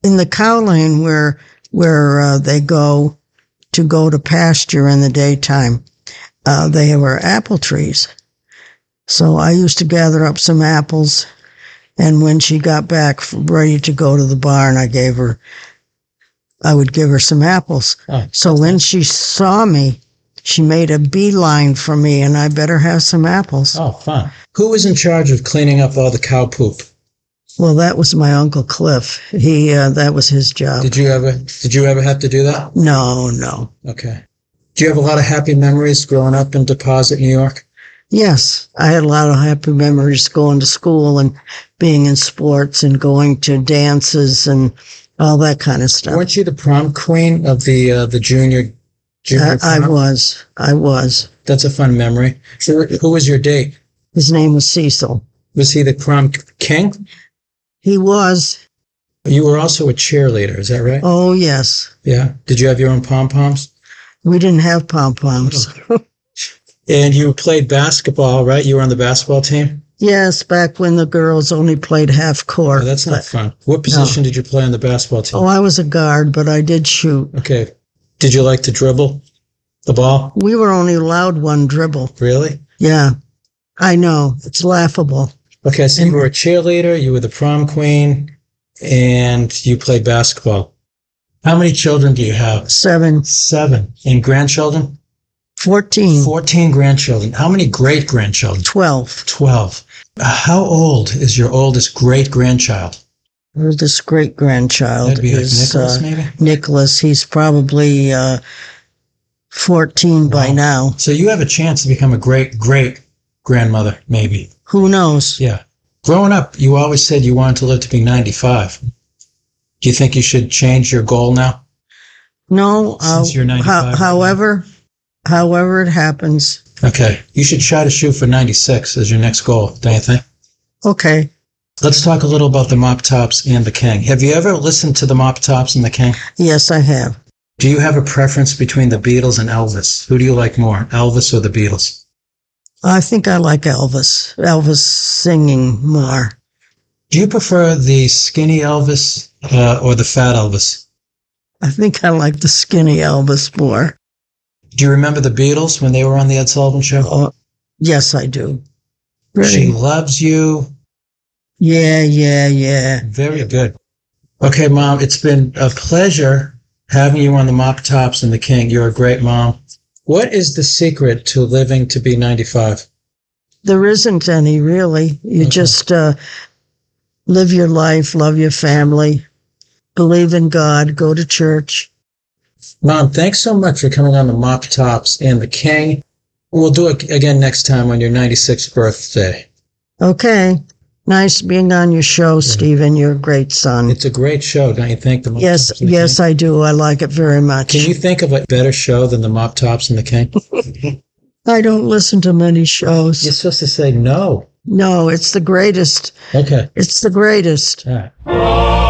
in the cow lane where they go to pasture in the daytime, they were apple trees. So I used to gather up some apples, and when she got back ready to go to the barn, I would give her some apples. Oh, so when she saw me, she made a beeline for me, and I better have some apples. Oh, fun. Who was in charge of cleaning up all the cow poop? Well, that was my Uncle Cliff. That was his job. Did you ever have to do that? No. Okay. Do you have a lot of happy memories growing up in Deposit, New York? Yes, I had a lot of happy memories going to school and being in sports and going to dances and all that kind of stuff. Weren't you the prom queen of the junior prom? I was. That's a fun memory. Who was your date? His name was Cecil. Was he the prom king? He was. You were also a cheerleader, is that right? Oh, yes. Yeah. Did you have your own pom-poms? We didn't have pom-poms. And you played basketball, right? You were on the basketball team? Yes, back when the girls only played half court. Oh, that's not fun. What position did you play on the basketball team? Oh, I was a guard, but I did shoot. Okay. Did you like to dribble the ball? We were only allowed one dribble. Really? Yeah. I know. It's laughable. Okay, so you were a cheerleader, you were the prom queen, and you played basketball. How many children do you have? 7. 7. And grandchildren? 14. 14 grandchildren. How many great-grandchildren? 12. 12. How old is your oldest great-grandchild? Oldest great-grandchild That'd be is like Nicholas, maybe? Nicholas. He's probably 14 by now. So you have a chance to become a great-great-grandmother, maybe. Who knows? Yeah. Growing up, you always said you wanted to live to be 95. Do you think you should change your goal now? No. Since you're 95. However it happens. Okay. You should try to shoot for 96 as your next goal, don't you think? Okay. Let's talk a little about the Mop Tops and the King. Have you ever listened to the Mop Tops and the King? Yes, I have. Do you have a preference between the Beatles and Elvis? Who do you like more, Elvis or the Beatles? I think I like Elvis. Elvis singing more. Do you prefer the skinny Elvis or the fat Elvis? I think I like the skinny Elvis more. Do you remember the Beatles when they were on the Ed Sullivan Show? Oh, yes, I do. She Loves You. Yeah. Very good. Okay, Mom, it's been a pleasure having you on the Mop Tops and the King. You're a great mom. What is the secret to living to be 95? There isn't any, really. You just live your life, love your family, believe in God, go to church. Mom, thanks so much for coming on the Mop Tops and the King. We'll do it again next time on your 96th birthday. Okay. Nice being on your show, Stephen. You're a great son. It's a great show, don't you think? Yes, I do. I like it very much. Can you think of a better show than the Mop Tops and the King? I don't listen to many shows. You're supposed to say no. No, it's the greatest. Okay. It's the greatest. All right.